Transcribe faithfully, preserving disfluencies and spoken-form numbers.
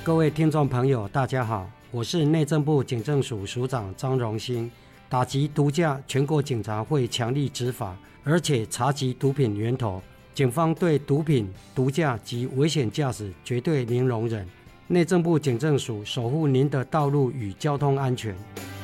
各位听众朋友大家好，我是内政部警政署署长张荣兴。打击毒驾，全国警察会强力执法，而且查缉毒品源头。警方对毒品、毒驾及危险驾驶绝对零容忍。内政部警政署守护您的道路与交通安全。